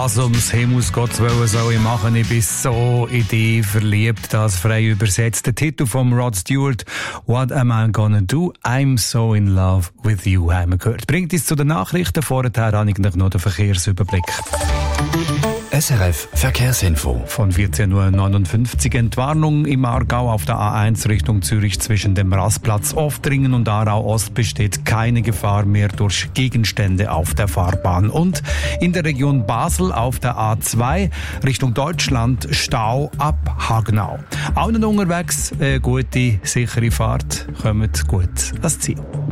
Was ums Himmels Gott soll ich machen? Ich bin so in dich verliebt, das frei übersetzt. Der Titel von Rod Stewart, What am I gonna do? I'm so in love with you, haben wir gehört. Bringt uns zu den Nachrichten. Vorher habe ich noch den Verkehrsüberblick. SRF Verkehrsinfo. Von 14.59 Uhr Entwarnung im Aargau auf der A1 Richtung Zürich zwischen dem Rastplatz Oftringen und Aarau Ost besteht keine Gefahr mehr durch Gegenstände auf der Fahrbahn. Und in der Region Basel auf der A2 Richtung Deutschland Stau ab Hagenau. Allen unterwegs gute, sichere Fahrt, kommt gut ans Ziel.